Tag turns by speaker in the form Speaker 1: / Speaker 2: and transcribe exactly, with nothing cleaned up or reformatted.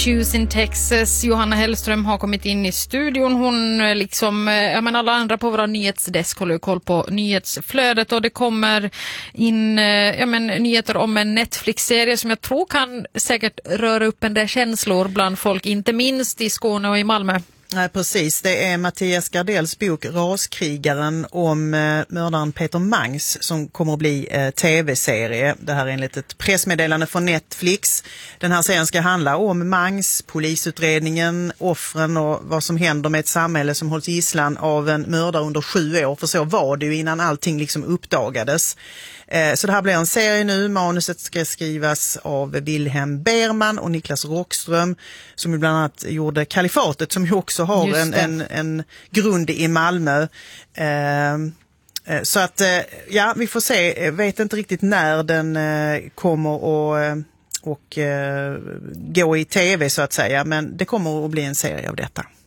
Speaker 1: Issues in Texas. Johanna Hellström har kommit in i studion. Hon liksom, ja men alla andra på våra nyhetsdesk håller koll på nyhetsflödet och det kommer in ja men nyheter om en Netflix-serie som jag tror kan säkert röra upp en del känslor bland folk, inte minst i Skåne och i Malmö.
Speaker 2: Nej, precis. Det är Mattias Gardells bok Raskrigaren om eh, mördaren Peter Mangs som kommer att bli eh, tv-serie. Det här är enligt ett pressmeddelande från Netflix. Den här serien ska handla om Mangs, polisutredningen, offren och vad som händer med ett samhälle som hålls gisslan av en mördare under sju år. För så var det ju innan allting liksom uppdagades. Så det här blir en serie nu. Manuset ska skrivas av Wilhelm Berman och Niklas Rockström som ju bland annat gjorde Kalifatet som ju också har en, en, en grund i Malmö. Så att ja, vi får se. Jag vet inte riktigt när den kommer att och, och, gå i tv så att säga, men det kommer att bli en serie av detta.